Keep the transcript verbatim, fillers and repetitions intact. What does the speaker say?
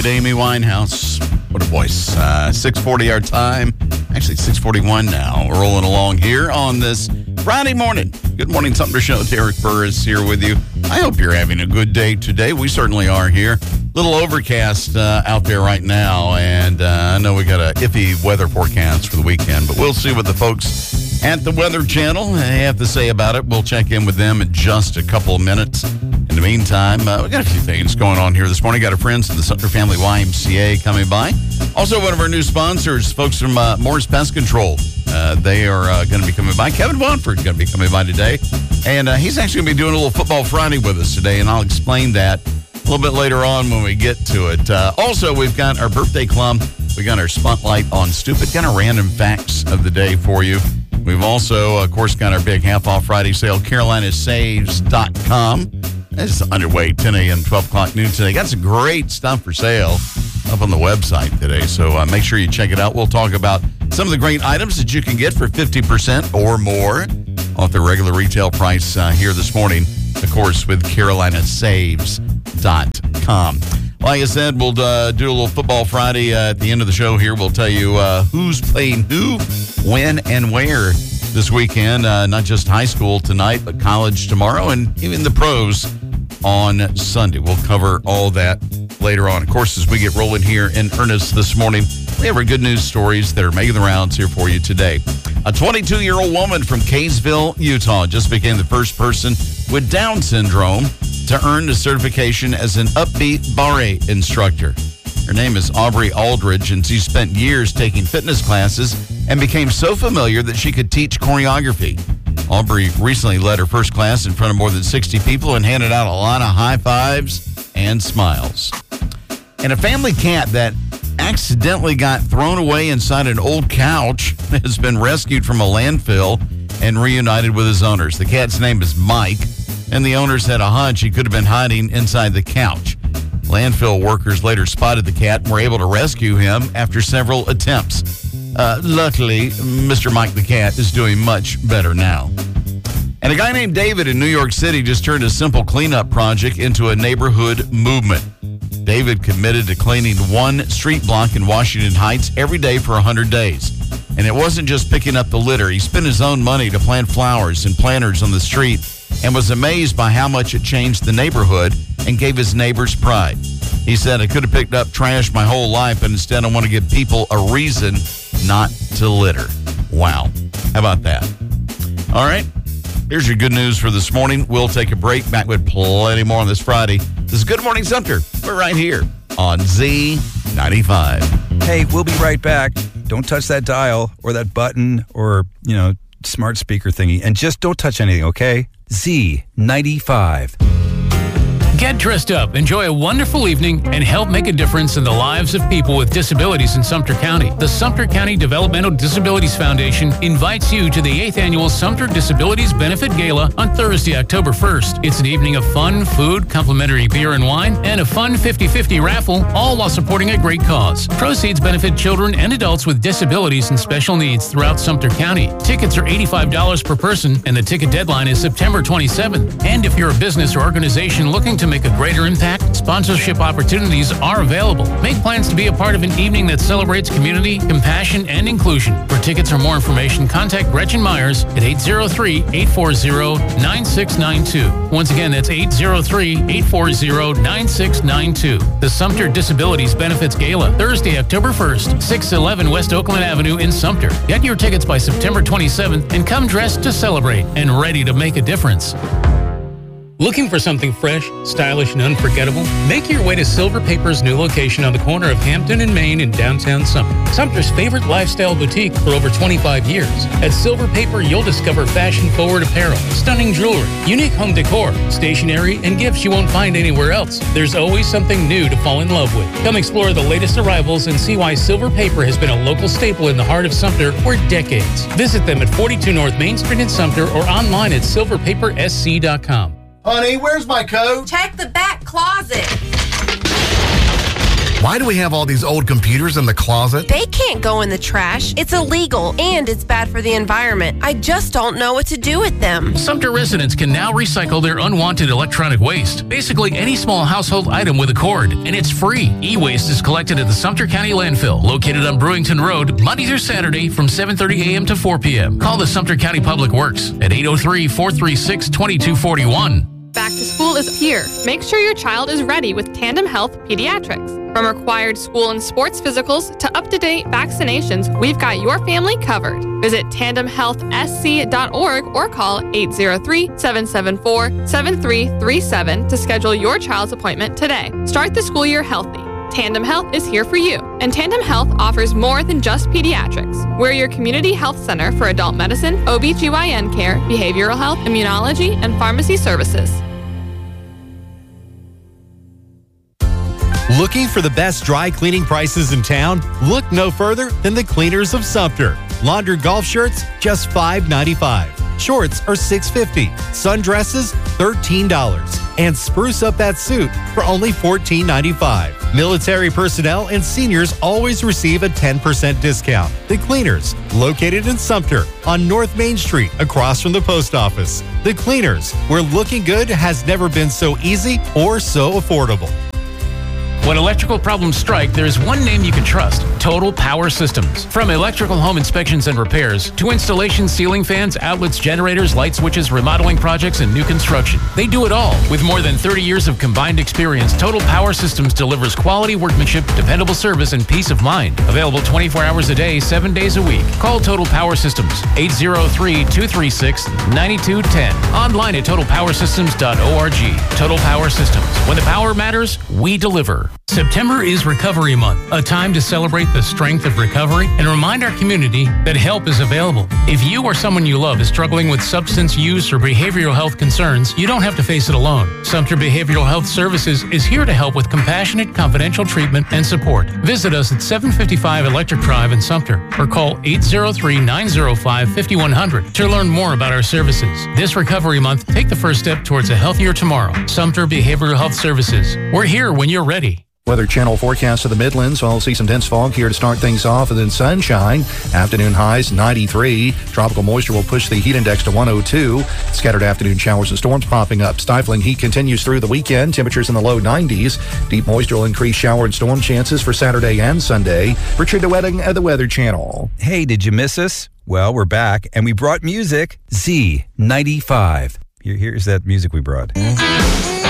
played Amy Winehouse. What a voice. Uh, six forty our time. Actually, six forty-one now. We're rolling along here on this Friday morning. Good morning, Sumter Show. Derek Burris here with you. I hope you're having a good day today. We certainly are here. Little overcast uh, out there right now, and uh, I know we got a iffy weather forecast for the weekend, but we'll see what the folks at the Weather Channel have to say about it. We'll check in with them in just a couple of minutes. In the meantime, uh, we got a few things going on here this morning. Got our friends from the Sumter Family Y M C A coming by. Also, one of our new sponsors, folks from uh, Moore's Pest Control. Uh, they are uh, going to be coming by. Kevin Bonford is going to be coming by today. And uh, he's actually going to be doing a little Football Friday with us today, and I'll explain that a little bit later on when we get to it. Uh, also, we've got our birthday club. We got our spotlight on stupid, kind of random facts of the day for you. We've also, of course, got our big half-off Friday sale, Carolina Saves dot com. It's underway ten a.m., twelve o'clock noon today. Got some great stuff for sale up on the website today, so uh, make sure you check it out. We'll talk about some of the great items that you can get for fifty percent or more off the regular retail price uh, here this morning, of course, with Carolina Saves dot com. Like I said, we'll uh, do a little Football Friday uh, at the end of the show here. We'll tell you uh, who's playing who, when, and where this weekend. Uh, not just high school tonight, but college tomorrow, and even the pros on Sunday. We'll cover all that later on. Of course, as we get rolling here in earnest this morning, we have our good news stories that are making the rounds here for you today. A twenty-two-year-old woman from Kaysville, Utah, just became the first person with Down syndrome to earn the certification as an upbeat ballet instructor. Her name is Aubrey Aldridge, and she spent years taking fitness classes and became so familiar that she could teach choreography. Aubrey recently led her first class in front of more than sixty people and handed out a lot of high fives and smiles. And a family cat that accidentally got thrown away inside an old couch has been rescued from a landfill and reunited with his owners. The cat's name is Mike, and the owners had a hunch he could have been hiding inside the couch. Landfill workers later spotted the cat and were able to rescue him after several attempts. Uh, luckily, Mister Mike the cat is doing much better now. And a guy named David in New York City just turned a simple cleanup project into a neighborhood movement. David committed to cleaning one street block in Washington Heights every day for one hundred days. And it wasn't just picking up the litter. He spent his own money to plant flowers and planters on the street and was amazed by how much it changed the neighborhood and gave his neighbors pride. He said, I could have picked up trash my whole life, but instead I want to give people a reason not to litter. Wow. How about that? All right. Here's your good news for this morning. We'll take a break. Back with plenty more on this Friday. This is Good Morning Sumter. We're right here on Z ninety-five. Hey, we'll be right back. Don't touch that dial or that button or, you know, smart speaker thingy. And just don't touch anything, okay? Z ninety-five. Get dressed up, enjoy a wonderful evening, and help make a difference in the lives of people with disabilities in Sumter County. The Sumter County Developmental Disabilities Foundation invites you to the eighth Annual Sumter Disabilities Benefit Gala on Thursday, October first. It's an evening of fun, food, complimentary beer and wine, and a fun fifty-fifty raffle, all while supporting a great cause. Proceeds benefit children and adults with disabilities and special needs throughout Sumter County. Tickets are eighty-five dollars per person, and the ticket deadline is September twenty-seventh. And if you're a business or organization looking to make a greater impact, sponsorship opportunities are available. Make plans to be a part of an evening that celebrates community, compassion, and inclusion. For tickets or more information, contact Gretchen Myers at eight zero three, eight four zero, nine six nine two. Once again, that's eight zero three, eight four zero, nine six nine two. The Sumter Disabilities Benefits Gala, Thursday, October first, six eleven West Oakland Avenue in Sumter. Get your tickets by September twenty-seventh and come dressed to celebrate and ready to make a difference. Looking for something fresh, stylish, and unforgettable? Make your way to Silver Paper's new location on the corner of Hampton and Main in downtown Sumter. Sumter's favorite lifestyle boutique for over twenty-five years. At Silver Paper, you'll discover fashion-forward apparel, stunning jewelry, unique home decor, stationery, and gifts you won't find anywhere else. There's always something new to fall in love with. Come explore the latest arrivals and see why Silver Paper has been a local staple in the heart of Sumter for decades. Visit them at forty-two North Main Street in Sumter or online at silver paper s c dot com. Honey, where's my coat? Check the back closet. Why do we have all these old computers in the closet? They can't go in the trash. It's illegal, and it's bad for the environment. I just don't know what to do with them. Sumter residents can now recycle their unwanted electronic waste. Basically any small household item with a cord, and it's free. E-waste is collected at the Sumter County Landfill, located on Brewington Road, Monday through Saturday from seven thirty a.m. to four p.m. Call the Sumter County Public Works at eight oh three, four three six, two two four one. Back to school is here. Make sure your child is ready with Tandem Health Pediatrics. From required school and sports physicals to up-to-date vaccinations, we've got your family covered. Visit tandem health s c dot org or call eight oh three, seven seven four, seven three three seven to schedule your child's appointment today. Start the school year healthy. Tandem Health is here for you, and Tandem Health offers more than just pediatrics. We're your community health center for adult medicine, O B G Y N care, behavioral health, immunology, and pharmacy services. Looking for the best dry cleaning prices in town? Look no further than the Cleaners of Sumter. Laundered golf shirts, just five ninety-five. Shorts are six fifty. Sundresses, thirteen dollars. And spruce up that suit for only fourteen ninety-five. Military personnel and seniors always receive a ten percent discount. The Cleaners, located in Sumter on North Main Street across from the post office. The Cleaners, where looking good has never been so easy or so affordable. When electrical problems strike, there's one name you can trust: Total Power Systems. From electrical home inspections and repairs to installation, ceiling fans, outlets, generators, light switches, remodeling projects, and new construction, they do it all. With more than thirty years of combined experience, Total Power Systems delivers quality workmanship, dependable service, and peace of mind. Available twenty-four hours a day, seven days a week. Call Total Power Systems, eight oh three, two three six, nine two one oh. Online at total power systems dot org. Total Power Systems. When the power matters, we deliver. September is Recovery Month, a time to celebrate the strength of recovery and remind our community that help is available. If you or someone you love is struggling with substance use or behavioral health concerns, you don't have to face it alone. Sumter Behavioral Health Services is here to help with compassionate, confidential treatment and support. Visit us at seven fifty-five Electric Drive in Sumter or call eight oh three, nine oh five, five one zero zero to learn more about our services. This Recovery Month, take the first step towards a healthier tomorrow. Sumter Behavioral Health Services. We're here when you're ready. Weather Channel forecast of the Midlands. We'll see some dense fog here to start things off, and then sunshine. Afternoon highs ninety-three. Tropical moisture will push the heat index to one oh two. Scattered afternoon showers and storms popping up. Stifling heat continues through the weekend. Temperatures in the low nineties. Deep moisture will increase shower and storm chances for Saturday and Sunday. Richard DeWetting at the Weather Channel. Hey, did you miss us? Well, we're back, and we brought music. Z ninety-five. Here, here's that music we brought.